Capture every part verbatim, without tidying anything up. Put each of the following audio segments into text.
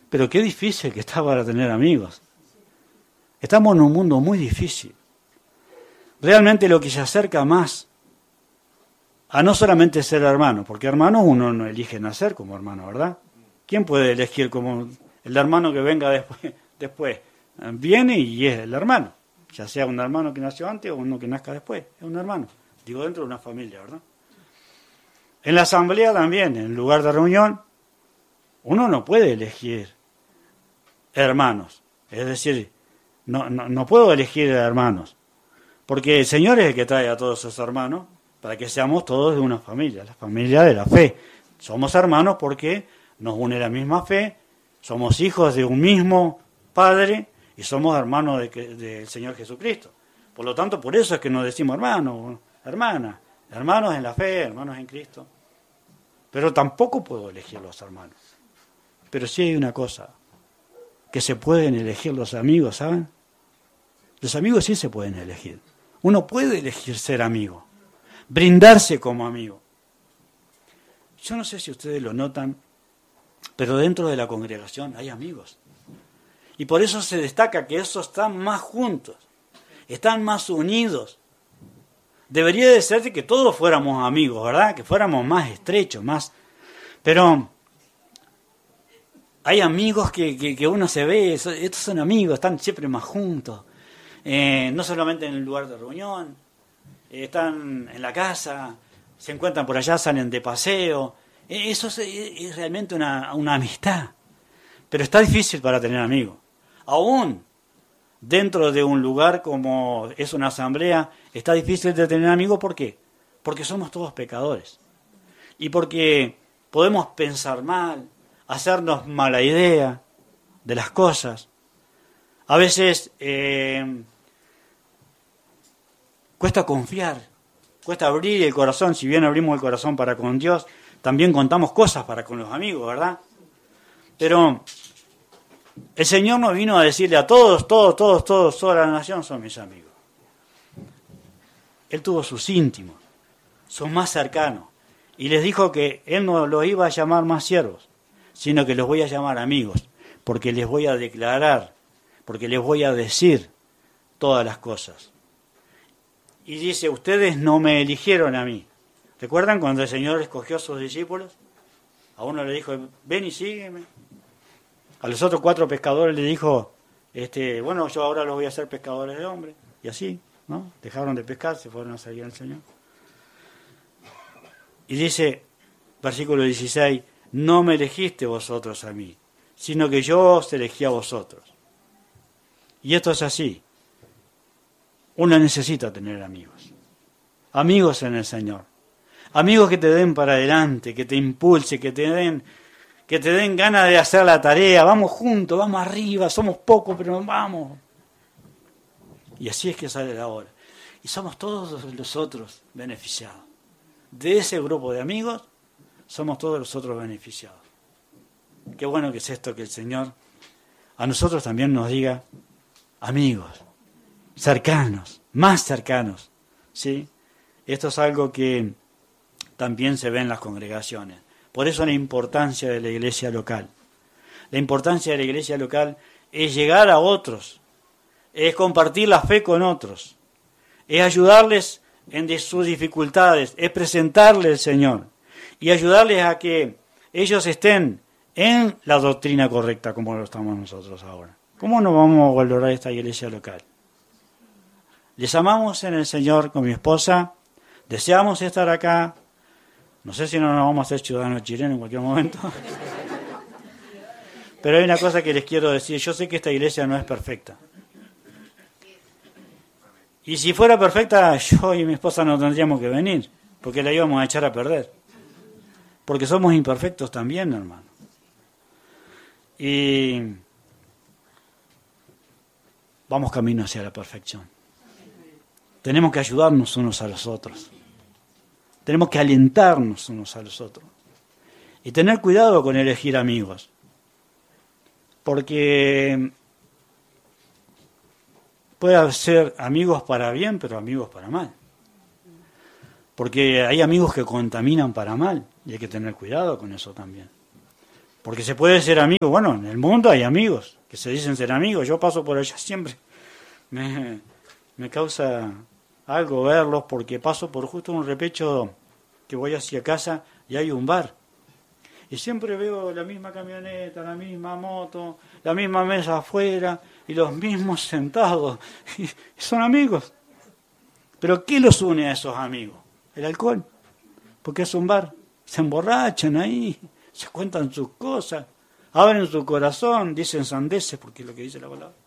Pero qué difícil que está para tener amigos. Estamos en un mundo muy difícil. Realmente lo que se acerca más a no solamente ser hermano, porque hermano uno no elige nacer como hermano, ¿verdad? ¿Quién puede elegir como el hermano que venga después? Después viene y es el hermano, ya sea un hermano que nació antes o uno que nazca después, es un hermano, digo dentro de una familia, ¿verdad? En la asamblea también, en el lugar de reunión, uno no puede elegir hermanos, es decir, no, no, no puedo elegir hermanos, porque el Señor es el que trae a todos esos hermanos para que seamos todos de una familia, la familia de la fe. Somos hermanos porque nos une la misma fe, somos hijos de un mismo Padre y somos hermanos del de, de Señor Jesucristo. Por lo tanto, por eso es que nos decimos hermanos, hermanas, hermanos en la fe, hermanos en Cristo. Pero tampoco puedo elegir los hermanos. Pero sí hay una cosa, que se pueden elegir los amigos, ¿saben? Los amigos sí se pueden elegir. Uno puede elegir ser amigo, brindarse como amigo. Yo no sé si ustedes lo notan, pero dentro de la congregación hay amigos. Y por eso se destaca que esos están más juntos, están más unidos. Debería de ser que todos fuéramos amigos, ¿verdad? Que fuéramos más estrechos, más... Pero hay amigos que, que, que uno se ve, estos son amigos, están siempre más juntos. Eh, no solamente en el lugar de reunión, eh, están en la casa, se encuentran por allá, salen de paseo. Eh, eso es, es realmente una, una amistad. Pero está difícil para tener amigos. Aún dentro de un lugar como es una asamblea, está difícil de tener amigos. ¿Por qué? Porque somos todos pecadores. Y porque podemos pensar mal, hacernos mala idea de las cosas. A veces eh, cuesta confiar, cuesta abrir el corazón. Si bien abrimos el corazón para con Dios, también contamos cosas para con los amigos, ¿verdad? Pero el Señor no vino a decirle a todos, todos, todos, todos, toda la nación son mis amigos. Él tuvo sus íntimos, sus más cercanos, y les dijo que Él no los iba a llamar más siervos, sino que los voy a llamar amigos, porque les voy a declarar, porque les voy a decir todas las cosas. Y dice, ustedes no me eligieron a mí. ¿Recuerdan cuando el Señor escogió a sus discípulos? A uno le dijo, ven y sígueme. A los otros cuatro pescadores le dijo, este, bueno, yo ahora los voy a hacer pescadores de hombres. Y así, ¿no? Dejaron de pescar, se fueron a seguir al Señor. Y dice, versículo dieciséis, no me elegiste vosotros a mí, sino que yo os elegí a vosotros. Y esto es así. Uno necesita tener amigos. Amigos en el Señor. Amigos que te den para adelante, que te impulse, que te den... que te den ganas de hacer la tarea, vamos juntos, vamos arriba, somos pocos, pero vamos. Y así es que sale la hora. Y somos todos nosotros beneficiados. De ese grupo de amigos, somos todos los otros beneficiados. Qué bueno que es esto que el Señor a nosotros también nos diga, amigos, cercanos, más cercanos, ¿sí? Esto es algo que también se ve en las congregaciones. Por eso la importancia de la iglesia local. La importancia de la iglesia local es llegar a otros, es compartir la fe con otros, es ayudarles en sus dificultades, es presentarles al Señor y ayudarles a que ellos estén en la doctrina correcta como lo estamos nosotros ahora. ¿Cómo no vamos a valorar esta iglesia local? Les amamos en el Señor con mi esposa, deseamos estar acá. No sé si no nos vamos a hacer ciudadanos chilenos en cualquier momento. Pero hay una cosa que les quiero decir. Yo sé que esta iglesia no es perfecta. Y si fuera perfecta, yo y mi esposa no tendríamos que venir, porque la íbamos a echar a perder. Porque somos imperfectos también, hermano. Y vamos camino hacia la perfección. Tenemos que ayudarnos unos a los otros. Tenemos que alentarnos unos a los otros. Y tener cuidado con elegir amigos. Porque puede ser amigos para bien, pero amigos para mal. Porque hay amigos que contaminan para mal. Y hay que tener cuidado con eso también. Porque se puede ser amigo. Bueno, en el mundo hay amigos que se dicen ser amigos. Yo paso por allá siempre. Me, me causa algo verlos porque paso por justo un repecho que voy hacia casa y hay un bar. Y siempre veo la misma camioneta, la misma moto, la misma mesa afuera y los mismos sentados. Y son amigos. ¿Pero qué los une a esos amigos? El alcohol. Porque es un bar. Se emborrachan ahí, se cuentan sus cosas, abren su corazón, dicen sandeces, porque es lo que dice la palabra.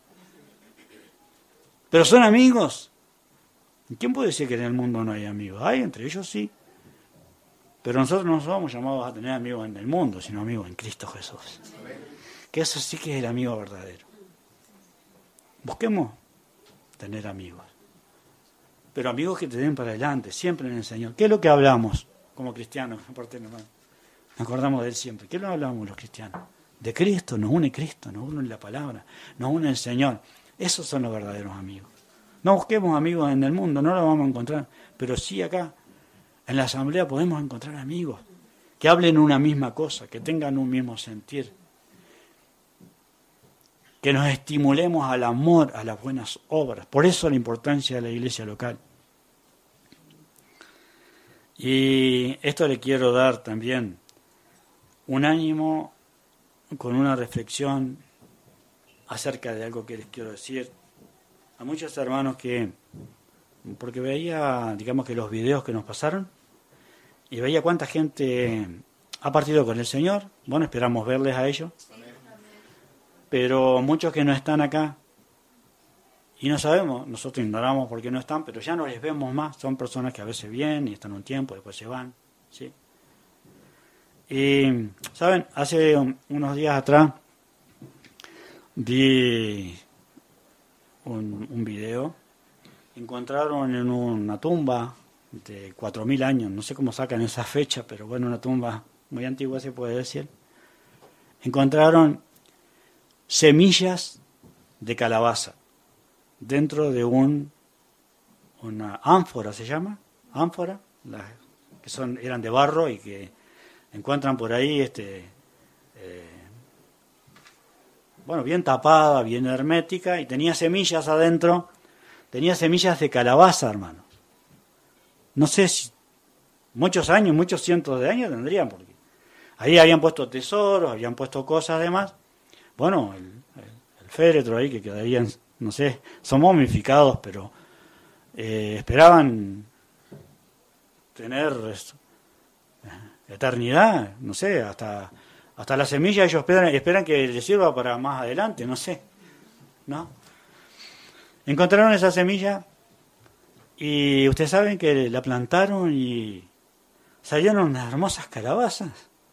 Pero son amigos. ¿Quién puede decir que en el mundo no hay amigos? Hay, entre ellos sí. Pero nosotros no somos llamados a tener amigos en el mundo, sino amigos en Cristo Jesús. Que eso sí que es el amigo verdadero. Busquemos tener amigos. Pero amigos que te den para adelante, siempre en el Señor. ¿Qué es lo que hablamos como cristianos? Aparte, nos acordamos de Él siempre. ¿Qué es lo que hablamos los cristianos? De Cristo, nos une Cristo, nos une la palabra, nos une el Señor. Esos son los verdaderos amigos. No busquemos amigos en el mundo, no los vamos a encontrar. Pero sí acá, en la asamblea podemos encontrar amigos que hablen una misma cosa, que tengan un mismo sentir, que nos estimulemos al amor, a las buenas obras. Por eso la importancia de la iglesia local. Y esto le quiero dar también un ánimo con una reflexión acerca de algo que les quiero decir a muchos hermanos que, porque veía, digamos que los videos que nos pasaron, y veía cuánta gente ha partido con el Señor. Bueno, esperamos verles a ellos. Pero muchos que no están acá, y no sabemos, nosotros ignoramos por qué no están, pero ya no les vemos más. Son personas que a veces vienen y están un tiempo, después se van, ¿sí? Y, ¿saben? Hace unos días atrás vi un, un video. Encontraron en una tumba de cuatro mil años, no sé cómo sacan esa fecha, pero bueno, una tumba muy antigua se puede decir. Encontraron semillas de calabaza dentro de un una ánfora, se llama, ánfora, las, que son eran de barro y que encuentran por ahí, este, eh, bueno, bien tapada, bien hermética, y tenía semillas adentro, tenía semillas de calabaza, hermanos. No sé si muchos años, muchos cientos de años tendrían, porque ahí habían puesto tesoros, habían puesto cosas además. Bueno, el, el, el féretro ahí que quedarían, no sé, son momificados, pero eh, esperaban tener esto, eternidad, no sé, hasta hasta la semilla ellos esperan, esperan que les sirva para más adelante, no sé, ¿no? Encontraron esa semilla y ustedes saben que la plantaron y salieron unas hermosas calabazas.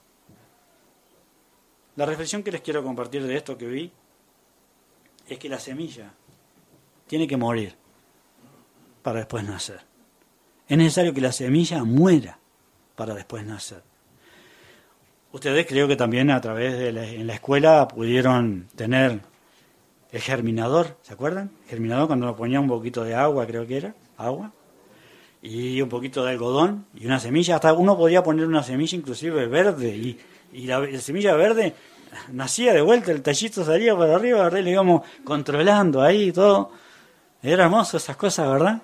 La reflexión que les quiero compartir de esto que vi es que la semilla tiene que morir para después nacer. Es necesario que la semilla muera para después nacer. Ustedes creo que también a través de la, en la escuela pudieron tener el germinador, ¿se acuerdan? El germinador cuando nos ponía un poquito de agua, creo que era, agua, y un poquito de algodón y una semilla, hasta uno podía poner una semilla inclusive verde y, y la, la semilla verde nacía de vuelta, el tallito salía para arriba, ¿verdad? Y le íbamos controlando ahí y todo. Era hermoso esas cosas, ¿verdad?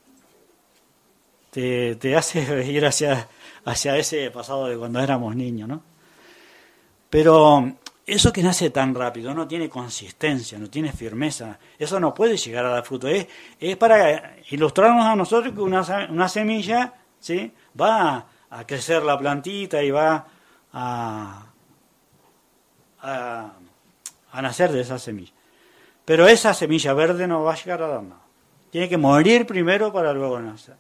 Te, te hace ir hacia, hacia ese pasado de cuando éramos niños, ¿no? Pero eso que nace tan rápido no tiene consistencia, no tiene firmeza, eso no puede llegar a dar fruto. Es, es para ilustrarnos a nosotros que una, una semilla, ¿sí?, va a, a crecer la plantita y va a, a, a nacer de esa semilla. Pero esa semilla verde no va a llegar a dar nada. Tiene que morir primero para luego nacer.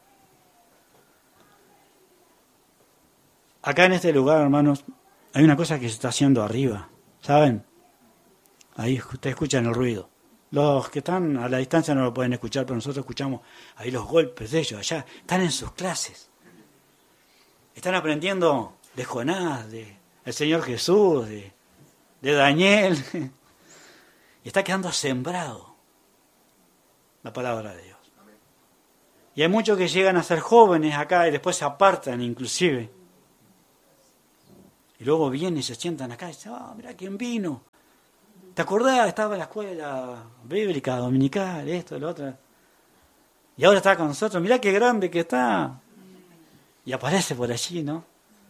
Acá en este lugar, hermanos, hay una cosa que se está haciendo arriba, ¿saben? Ahí ustedes escuchan el ruido. Los que están a la distancia no lo pueden escuchar, pero nosotros escuchamos ahí los golpes de ellos allá. Están en sus clases. Están aprendiendo de Jonás, de el Señor Jesús, de, de Daniel. Y está quedando sembrado la palabra de Dios. Y hay muchos que llegan a ser jóvenes acá y después se apartan inclusive. Y luego vienen y se sientan acá y dicen, ah, oh, mirá quién vino. ¿Te acordás? Estaba en la escuela bíblica, dominical, esto, lo otro. Y ahora está con nosotros, mirá qué grande que está. Y aparece por allí, ¿no?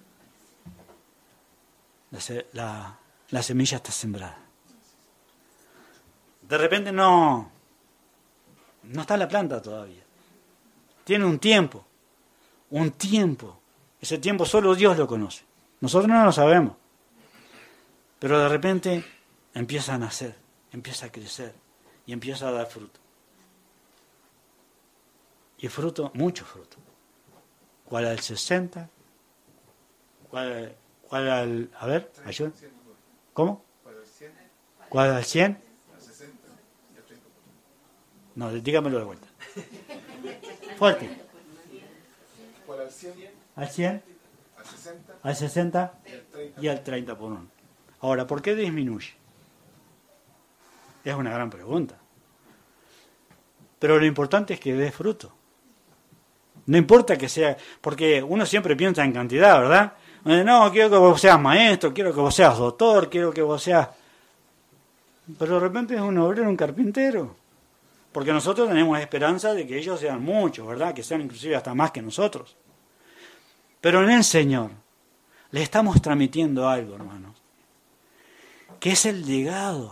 La, la, la semilla está sembrada. De repente no, no está la planta todavía. Tiene un tiempo, un tiempo. Ese tiempo solo Dios lo conoce. Nosotros no lo sabemos. Pero de repente empieza a nacer, empieza a crecer y empieza a dar fruto. Y fruto, mucho fruto. ¿Cuál al sesenta? ¿Cuál, cuál al... A ver, ayuda. ¿Cómo? ¿Cuál al cien? No, dígamelo de vuelta. Fuerte. ¿Cuál al cien? Al cien, al sesenta, al sesenta y al treinta y al treinta por uno. Ahora, ¿por qué disminuye? Es una gran pregunta. Pero lo importante es que dé fruto. No importa que sea, porque uno siempre piensa en cantidad, ¿verdad? No, quiero que vos seas maestro, quiero que vos seas doctor, quiero que vos seas... Pero de repente es un obrero, un carpintero. Porque nosotros tenemos esperanza de que ellos sean muchos, ¿verdad? Que sean inclusive hasta más que nosotros. Pero en el Señor le estamos transmitiendo algo, hermanos, que es el legado.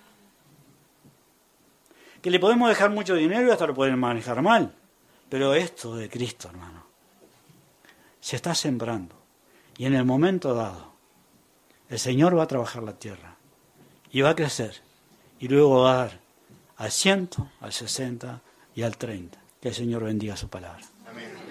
Que le podemos dejar mucho dinero y hasta lo pueden manejar mal. Pero esto de Cristo, hermano, se está sembrando. Y en el momento dado, el Señor va a trabajar la tierra. Y va a crecer. Y luego va a dar al ciento, al sesenta y al treinta. Que el Señor bendiga su palabra. Amén.